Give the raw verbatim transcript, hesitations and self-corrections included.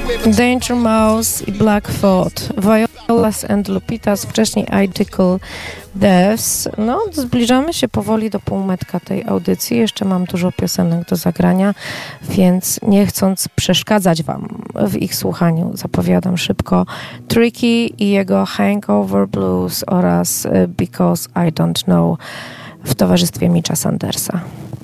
Danger Mouse i Black Thought, Violas and Lupitas, wcześniej Identical Deaths. No, zbliżamy się powoli do półmetka tej audycji. Jeszcze mam dużo piosenek do zagrania, więc nie chcąc przeszkadzać wam w ich słuchaniu, zapowiadam szybko Tricky i jego Hangover Blues oraz Because I Don't Know w towarzystwie Mitcha Sandersa.